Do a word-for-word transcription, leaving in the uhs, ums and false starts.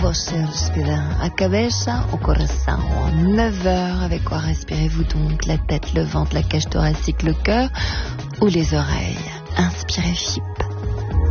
Você respira à cabeza au corazón. neuf heures, avec quoi respirez-vous donc? La tête, le ventre, la cage thoracique, le cœur ou les oreilles? Inspirez,